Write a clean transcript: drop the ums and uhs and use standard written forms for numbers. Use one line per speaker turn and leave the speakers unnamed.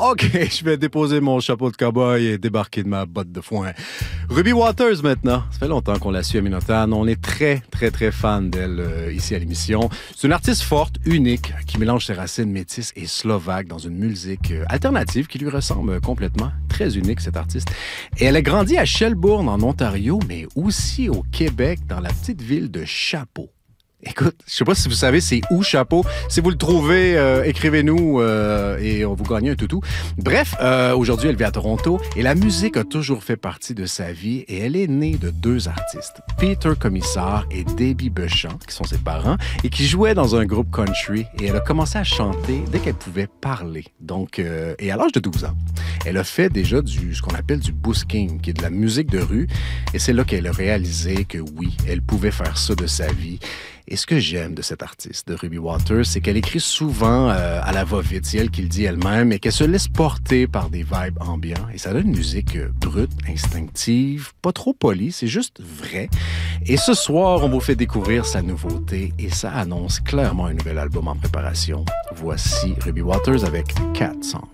OK, je vais déposer mon chapeau de cow-boy et débarquer de ma botte de foin. Ruby Waters, maintenant. Ça fait longtemps qu'on la suit à Minotane. On est très, très, très fan d'elle ici à l'émission. C'est une artiste forte, unique, qui mélange ses racines métisses et slovaques dans une musique alternative qui lui ressemble complètement. Très unique, cette artiste. Et elle a grandi à Shelbourne, en Ontario, mais aussi au Québec, dans la petite ville de Chapleau. Écoute, je sais pas si vous savez c'est où Chapleau. Si vous le trouvez, écrivez-nous et on vous gagne un toutou. Bref, aujourd'hui, elle vit à Toronto et la musique a toujours fait partie de sa vie et elle est née de deux artistes, Peter Comissar et Debbie Beauchamp, qui sont ses parents, et qui jouaient dans un groupe country. Et elle a commencé à chanter dès qu'elle pouvait parler. Donc, et à l'âge de 12 ans, elle a fait déjà ce qu'on appelle du busking, qui est de la musique de rue. Et c'est là qu'elle a réalisé que oui, elle pouvait faire ça de sa vie. Et ce que j'aime de cette artiste, de Ruby Waters, c'est qu'elle écrit souvent à la va-vite, c'est elle qui le dit elle-même, et qu'elle se laisse porter par des vibes ambiants. Et ça donne une musique brute, instinctive, pas trop polie, c'est juste vrai. Et ce soir, on vous fait découvrir sa nouveauté, et ça annonce clairement un nouvel album en préparation. Voici Ruby Waters avec Cat Song.